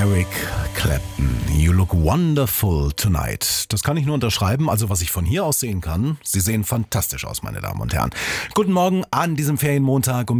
Eric Clapton. You look wonderful tonight. Das kann ich nur unterschreiben. Also was ich von hier aus sehen kann, Sie sehen fantastisch aus, meine Damen und Herren. Guten Morgen an diesem Ferienmontag um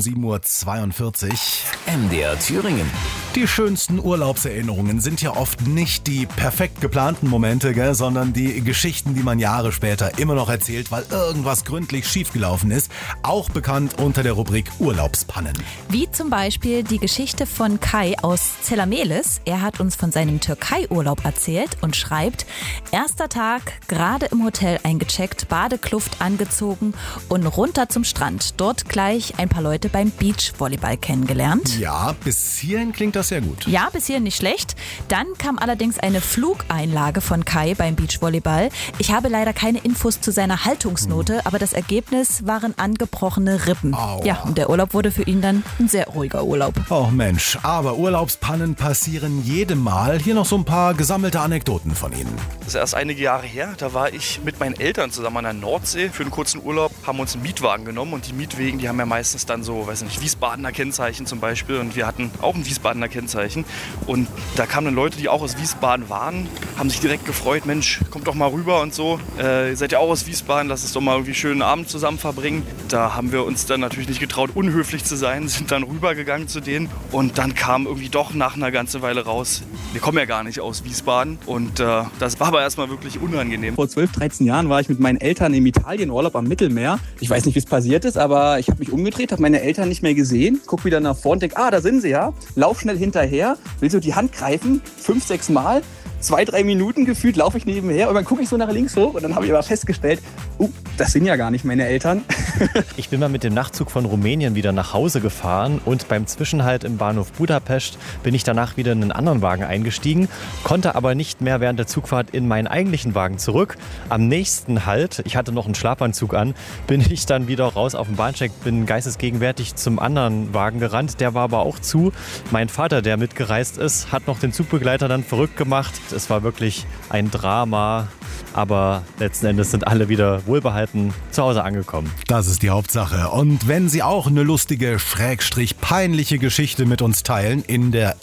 7.42 Uhr. MDR Thüringen. Die schönsten Urlaubserinnerungen sind ja oft nicht die perfekt geplanten Momente, sondern die Geschichten, die man Jahre später immer noch erzählt, weil irgendwas gründlich schiefgelaufen ist. Auch bekannt unter der Rubrik Urlaubspannen. Wie zum Beispiel die Geschichte von Kai aus Zellamelis. Er hat uns von seinem Türkei-Urlaub erzählt und schreibt: Erster Tag, gerade im Hotel eingecheckt, Badekluft angezogen und runter zum Strand. Dort gleich ein paar Leute beim Beachvolleyball kennengelernt. Ja, bis hierhin klingt das sehr gut. Ja, bis hierhin nicht schlecht. Dann kam allerdings eine Flugeinlage von Kai beim Beachvolleyball. Ich habe leider keine Infos zu seiner Haltungsnote, aber das Ergebnis waren angebrochene Rippen. Aua. Ja, und der Urlaub wurde für ihn dann ein sehr ruhiger Urlaub. Oh Mensch, aber Urlaubspannen passieren jedem Mal. Hier noch so ein paar gesammelte Anekdoten von Ihnen. Das ist erst einige Jahre her. Da war ich mit meinen Eltern zusammen an der Nordsee für einen kurzen Urlaub, haben uns einen Mietwagen genommen und die Mietwegen, die haben ja meistens dann so, weiß nicht, Wiesbadener Kennzeichen zum Beispiel und wir hatten auch ein Wiesbadener Kennzeichen und da kamen dann Leute, die auch aus Wiesbaden waren, haben sich direkt gefreut, Mensch, kommt doch mal rüber und so, ihr seid ja auch aus Wiesbaden, lasst uns doch mal irgendwie einen schönen Abend zusammen verbringen. Da haben wir uns dann natürlich nicht getraut, unhöflich zu sein, sind dann rübergegangen zu denen und dann kam irgendwie doch nach einer ganzen Weile raus, wir kommen ja gar nicht aus Wiesbaden und das war aber erstmal wirklich unangenehm. Vor 12, 13 Jahren war ich mit meinen Eltern im Italienurlaub am Mittelmeer. Ich weiß nicht, wie es passiert ist, aber ich habe mich umgedreht, habe meine Eltern nicht mehr gesehen, guck wieder nach vorne und denke, da sind sie ja. Lauf schnell hinterher, will so die Hand greifen, 5, 6 Mal. 2, 3 Minuten gefühlt laufe ich nebenher und dann gucke ich so nach links hoch und dann habe ich aber festgestellt, das sind ja gar nicht meine Eltern. Ich bin mal mit dem Nachtzug von Rumänien wieder nach Hause gefahren und beim Zwischenhalt im Bahnhof Budapest bin ich danach wieder in einen anderen Wagen eingestiegen, konnte aber nicht mehr während der Zugfahrt in meinen eigentlichen Wagen zurück. Am nächsten Halt, ich hatte noch einen Schlafanzug an, bin ich dann wieder raus auf den Bahnsteig, bin geistesgegenwärtig zum anderen Wagen gerannt, der war aber auch zu. Mein Vater, der mitgereist ist, hat noch den Zugbegleiter dann verrückt gemacht. Es war wirklich ein Drama, aber letzten Endes sind alle wieder wohlbehalten zu Hause angekommen. Das ist die Hauptsache. Und wenn Sie auch eine lustige, / peinliche Geschichte mit uns teilen in der